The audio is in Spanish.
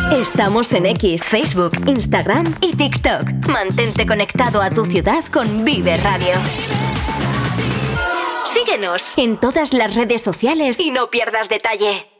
Estamos en X, Facebook, Instagram y TikTok. Mantente conectado a tu ciudad con Vive Radio. Síguenos en todas las redes sociales y no pierdas detalle.